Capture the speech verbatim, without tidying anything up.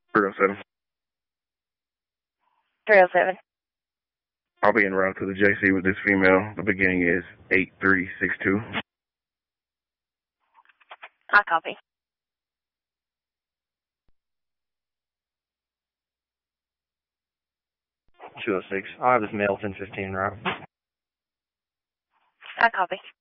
three oh seven. three oh seven. I'll be en route to the J C with this female. The beginning is eight three six two. I copy. two oh six. I'll have this male ten fifteen route. I copy.